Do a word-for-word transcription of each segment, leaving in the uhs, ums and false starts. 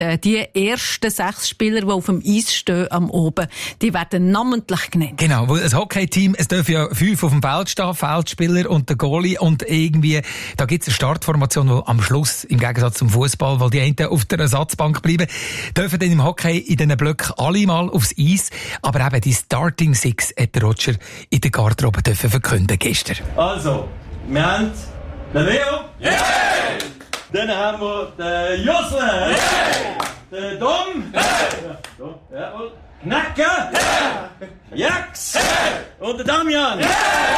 Die ersten sechs Spieler, die auf dem Eis stehen am Oben, die werden namentlich genannt. Genau, weil ein Hockey-Team, es dürfen ja fünf auf dem Feld stehen, Feldspieler und der Goalie, und irgendwie, da gibt es eine Startformation, die am Schluss, im Gegensatz zum Fußball, weil die einen auf der Ersatzbank bleiben, dürfen dann im Hockey in diesen Blöcken alle mal aufs Eis, aber eben die Starting Six hat der Roger in der Garderobe dürfen verkünden gestern. Also, wir haben den Leo. Yeah! Dann haben wir den Josle. Yeah! Den Dom. Yeah! Ja, jawohl. Knacke. Yeah! Jax. Yeah! Und den Damian. Yeah!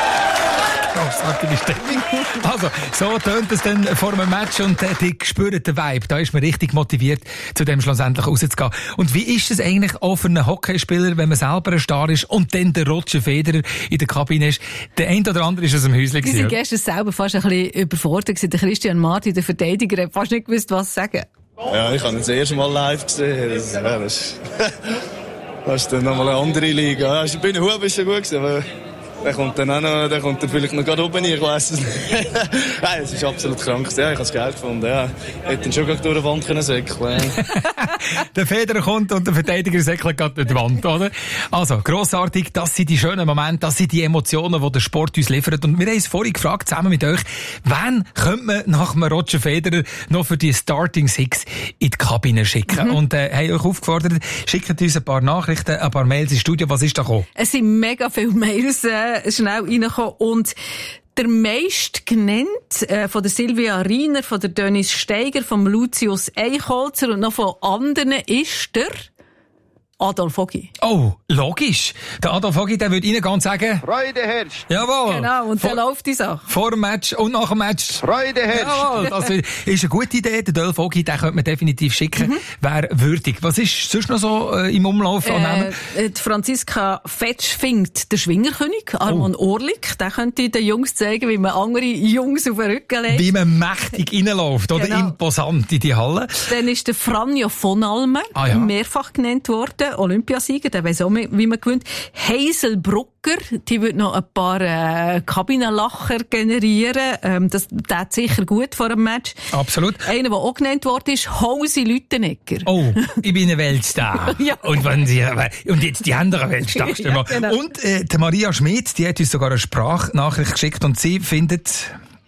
Grossartige Stimmung. Also, so tönt es dann vor einem Match und äh, die spüren den Vibe. Da ist man richtig motiviert, zu dem schlussendlich rauszugehen. Und wie ist es eigentlich auch für einen Hockeyspieler, wenn man selber ein Star ist und dann der Roger Federer in der Kabine ist? Der eine oder andere ist aus dem Häuschen. Wir sind gestern selber fast ein bisschen überfordert gewesen. Der Christian Martin, der Verteidiger, hat fast nicht gewusst, was sagen. Ja, ich habe ihn das erste Mal live gesehen. Das, ja, das, das ist dann nochmal eine andere Liga. Ja, bei den Huben ist schon gut gewesen, aber der kommt dann auch noch, der kommt dann vielleicht noch gerade oben, ich weiss es nicht. Nein, es ist absolut krank. Ja, ich habe es geil gefunden. Ja, ich hätte ihn schon gerade durch die Wand können säckeln. Der Federer kommt und der Verteidiger säckelt gerade durch die Wand, oder? Also, grossartig, das sind die schönen Momente, das sind die Emotionen, die der Sport uns liefert. Und wir haben uns vorhin gefragt, zusammen mit euch, wen könnte man nach dem Roger Federer noch für die Starting Six in die Kabine schicken? Mhm. Und äh, haben euch aufgefordert, schickt uns ein paar Nachrichten, ein paar Mails ins Studio. Was ist da gekommen? Es sind mega viele Mails äh, schnell reingekommen und der meist genannt äh, von der Silvia Riener, von der Dennis Steiger, von Lucius Eichholzer und noch von anderen ist der Adolf Ogi. Oh, logisch. Der Adolf Ogi, der würde Ihnen ganz sagen... Freude herrscht. Jawohl. Genau, und dann läuft die Sache. Vor dem Match und nach dem Match. Freude herrscht. Jawohl, das ist eine gute Idee. Der Adolf Ogi, den könnte man definitiv schicken. Mhm. Wäre würdig. Was ist sonst noch so äh, im Umlauf an Namen? Äh, die Franziska Fetsch findet der Schwingerkönig, Armon oh. Orlik. Der könnte den Jungs zeigen, wie man andere Jungs auf den Rücken legt. Wie man mächtig reinläuft, oder genau. Imposant in die Halle. Dann ist der Franjo von Almen ah, ja. mehrfach genannt worden. Olympiasieger, der weiss auch, wie man gewinnt. Hazel Brucker, die wird noch ein paar äh, Kabinenlacher generieren. Ähm, das tut sicher gut vor dem Match. Absolut. Einer, der auch genannt worden ist, Hausi Lüttenegger. Oh, ich bin ein Weltstar. Ja. Und, wenn sie, und jetzt die anderen Weltstars. Ja, genau. Und äh, die Maria Schmid, die hat uns sogar eine Sprachnachricht geschickt und sie findet...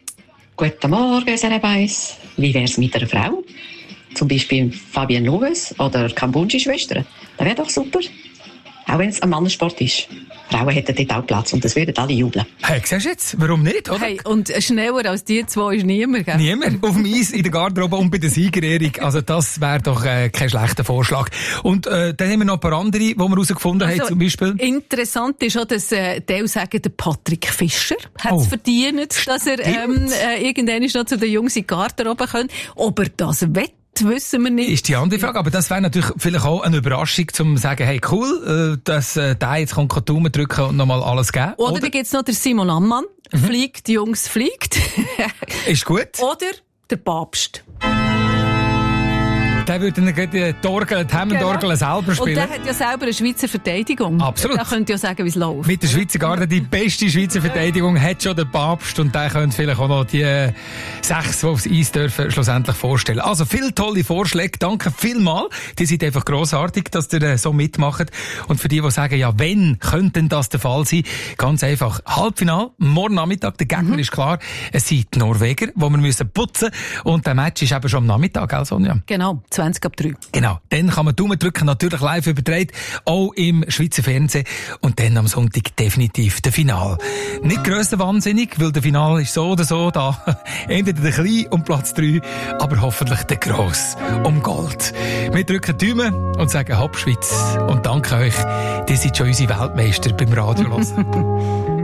Guten Morgen, Serebeis. Wie wär's mit einer Frau? Zum Beispiel Fabienne Loves oder Kambunji-Schwestern. Das wäre doch super. Auch wenn es ein Mannensport ist. Frauen hätten dort auch Platz und das würden alle jubeln. Hey, siehst du jetzt? Warum nicht, oder? Hey, und schneller als die zwei ist niemand, gell? Niemand. Auf dem Eis, in der Garderobe und bei der Siegerehrung. Also das wäre doch äh, kein schlechter Vorschlag. Und äh, dann haben wir noch ein paar andere, die wir herausgefunden also, haben, zum Beispiel. Interessant ist auch, dass äh, die sagen, der Patrick Fischer hat es oh. verdient, dass er ähm, äh, irgendwann noch zu den Jungs in die Garderobe kommt. Ob er das wett, wissen wir nicht. Ist die andere Frage. Aber das wäre natürlich vielleicht auch eine Überraschung, um zu sagen, hey, cool, dass äh, der jetzt kann Daumen drücken und nochmal alles geben. Oder, Oder? Da gibt's noch den Simon Ammann. Mhm. Fliegt, Jungs, fliegt. Ist gut. Oder der Papst. Der würde dann die Torgel, die Hemmendorgel genau. selber spielen. Und der hat ja selber eine Schweizer Verteidigung. Absolut. Der könnte ja sagen, wie es läuft. Mit der Schweizer Garde, die beste Schweizer Verteidigung hat schon der Papst und der könnte vielleicht auch noch die äh, sechs, die aufs Eis dürfen, schlussendlich vorstellen. Also viele tolle Vorschläge. Danke vielmals. Die sind einfach grossartig, dass ihr äh, so mitmacht. Und für die, die sagen, ja, wenn könnte denn das der Fall sein? Ganz einfach. Halbfinale, morgen Nachmittag, der Gegner mhm. ist klar. Es sind die Norweger, die wir müssen putzen. Und der Match ist eben schon am Nachmittag, gell, Sonja? Genau. zwanzig ab drei. Genau. Dann kann man Daumen drücken, natürlich live übertragen, auch im Schweizer Fernsehen. Und dann am Sonntag definitiv der Final. Nicht grösser wahnsinnig, weil der Final ist so oder so da. Entweder der Klein um Platz drei, aber hoffentlich der Gross um Gold. Wir drücken Daumen und sagen Hopp Schweiz. Und danke euch, ihr seid schon unsere Weltmeister beim Radio hören.